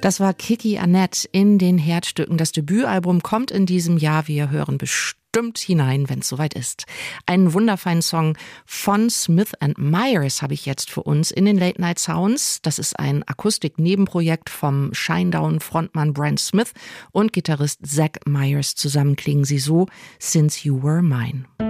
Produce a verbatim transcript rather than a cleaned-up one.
Das war Kiki Annette in den Herzstücken. Das Debütalbum kommt in diesem Jahr. Wir hören bestimmt hinein, wenn es soweit ist. Einen wundervollen Song von Smith and Myers habe ich jetzt für uns in den Late Night Sounds. Das ist ein Akustik-Nebenprojekt vom Shinedown-Frontmann Brent Smith und Gitarrist Zach Myers. Zusammen klingen sie so: Since You Were Mine.